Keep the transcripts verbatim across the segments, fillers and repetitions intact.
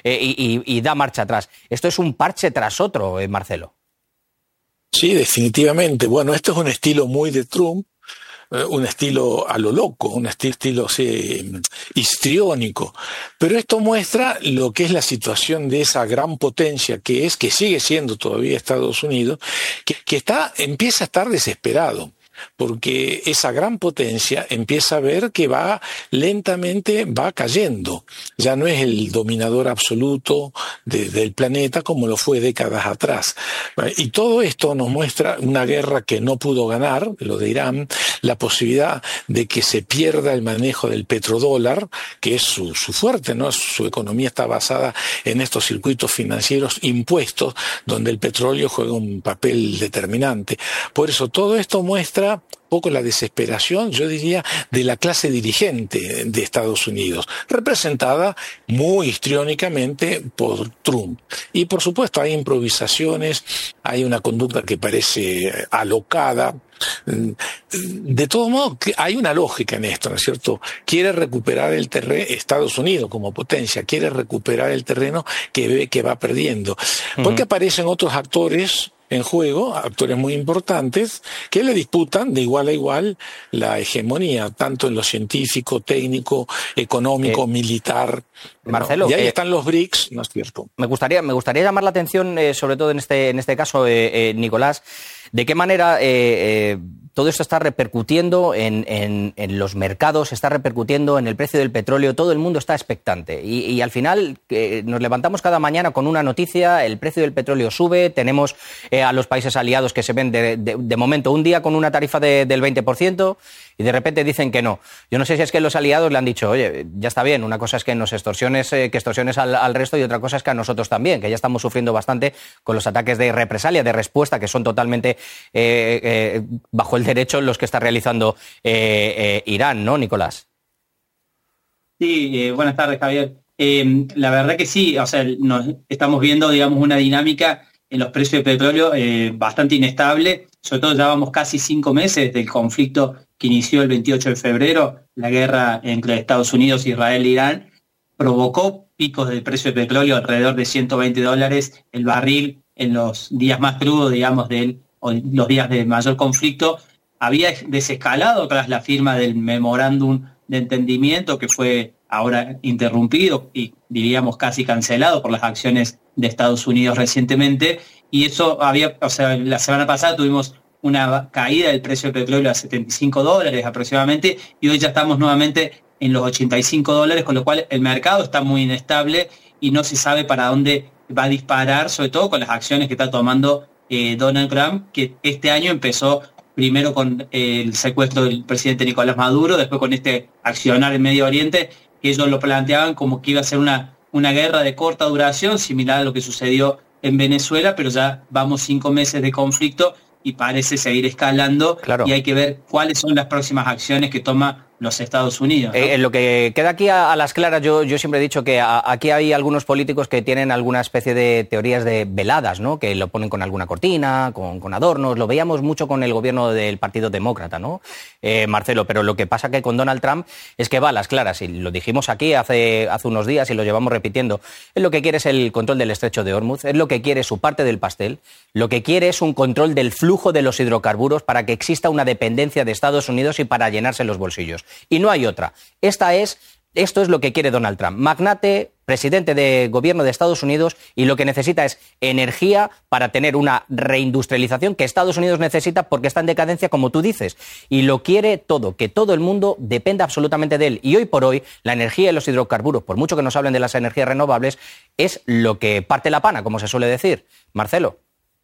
eh, y, y, y da marcha atrás. Esto es un parche tras otro, eh, Marcelo. Sí, definitivamente. Bueno, esto es un estilo muy de Trump, eh, un estilo a lo loco, un esti- estilo sí, histriónico. Pero esto muestra lo que es la situación de esa gran potencia que es, que sigue siendo todavía Estados Unidos, que, que está, empieza a estar desesperado. Porque esa gran potencia empieza a ver que va lentamente, va cayendo. Ya no es el dominador absoluto de, del planeta como lo fue décadas atrás. Y todo esto nos muestra una guerra que no pudo ganar, lo de Irán, la posibilidad de que se pierda el manejo del petrodólar, que es su, su fuerte, ¿no? Su economía está basada en estos circuitos financieros impuestos, donde el petróleo juega un papel determinante. Por eso todo esto muestra un poco la desesperación, yo diría, de la clase dirigente de Estados Unidos, representada muy histriónicamente por Trump. Y por supuesto hay improvisaciones, hay una conducta que parece alocada. De todo modo, hay una lógica en esto, ¿no es cierto? Quiere recuperar el terreno, Estados Unidos como potencia, quiere recuperar el terreno que ve que va perdiendo. Porque uh-huh. aparecen otros actores en juego, actores muy importantes, que le disputan de igual a igual la hegemonía, tanto en lo científico, técnico, económico, eh, militar. Marcelo, ¿no? Y ahí eh, están los BRICS, ¿no es cierto? Me gustaría, me gustaría llamar la atención, eh, sobre todo en este, en este caso, eh, eh, Nicolás, de qué manera eh, eh, todo esto está repercutiendo en, en, en los mercados, está repercutiendo en el precio del petróleo, todo el mundo está expectante. Y, y al final eh, nos levantamos cada mañana con una noticia, el precio del petróleo sube, tenemos eh, a los países aliados que se ven de, de, de momento un día con una tarifa de, del veinte por ciento y de repente dicen que no. Yo no sé si es que los aliados le han dicho, oye, ya está bien, una cosa es que nos extorsiones, eh, que extorsiones al, al resto y otra cosa es que a nosotros también, que ya estamos sufriendo bastante con los ataques de represalia, de respuesta, que son totalmente eh, eh, bajo el derecho los que está realizando eh, eh, Irán, ¿no, Nicolás? Sí, eh, buenas tardes, Javier. Eh, la verdad que sí, o sea, nos estamos viendo, digamos, una dinámica en los precios de petróleo eh, bastante inestable, sobre todo llevamos casi cinco meses del conflicto que inició el veintiocho de febrero, la guerra entre Estados Unidos, Israel e Irán, provocó picos del precio de petróleo alrededor de ciento veinte dólares el barril en los días más crudos, digamos, del, o los días de mayor conflicto. Había desescalado tras la firma del memorándum de entendimiento que fue ahora interrumpido y diríamos casi cancelado por las acciones de Estados Unidos recientemente, y eso había, o sea, la semana pasada tuvimos una caída del precio del petróleo a setenta y cinco dólares aproximadamente, y hoy ya estamos nuevamente en los ochenta y cinco dólares, con lo cual el mercado está muy inestable y no se sabe para dónde va a disparar, sobre todo con las acciones que está tomando eh, Donald Trump, que este año empezó primero con eh, el secuestro del presidente Nicolás Maduro, después con este accionar en Medio Oriente, que ellos lo planteaban como que iba a ser una, una guerra de corta duración, similar a lo que sucedió en Venezuela, pero ya vamos cinco meses de conflicto y parece seguir escalando, claro. Y hay que ver cuáles son las próximas acciones que toma los Estados Unidos, ¿no? Eh, en lo que queda aquí a, a las claras, yo, yo siempre he dicho que a, aquí hay algunos políticos que tienen alguna especie de teorías de veladas, ¿no? Que lo ponen con alguna cortina, con, con adornos. Lo veíamos mucho con el gobierno del Partido Demócrata, ¿no? Eh, Marcelo, pero lo que pasa que con Donald Trump es que va a las claras, y lo dijimos aquí hace, hace unos días y lo llevamos repitiendo. Él lo que quiere es el control del estrecho de Hormuz, es lo que quiere su parte del pastel, lo que quiere es un control del flujo de los hidrocarburos para que exista una dependencia de Estados Unidos y para llenarse los bolsillos. Y no hay otra. Esta es, esto es lo que quiere Donald Trump. Magnate, presidente de gobierno de Estados Unidos, y lo que necesita es energía para tener una reindustrialización que Estados Unidos necesita porque está en decadencia, como tú dices. Y lo quiere todo, que todo el mundo dependa absolutamente de él. Y hoy por hoy, la energía y los hidrocarburos, por mucho que nos hablen de las energías renovables, es lo que parte la pana, como se suele decir. Marcelo.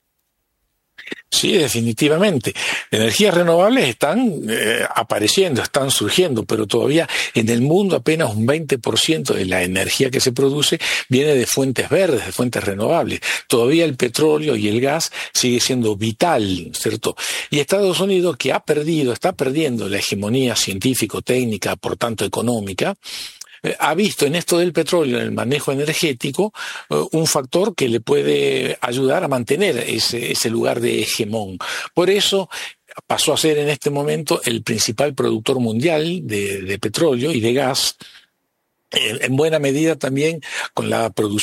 Sí, definitivamente. Energías renovables están eh, apareciendo, están surgiendo, pero todavía en el mundo apenas un veinte por ciento de la energía que se produce viene de fuentes verdes, de fuentes renovables. Todavía el petróleo y el gas sigue siendo vital, ¿cierto? Y Estados Unidos, que ha perdido, está perdiendo la hegemonía científico-técnica, por tanto económica, ha visto en esto del petróleo, en el manejo energético, un factor que le puede ayudar a mantener ese, ese lugar de hegemón. Por eso pasó a ser en este momento el principal productor mundial de, de petróleo y de gas, en buena medida también con la producción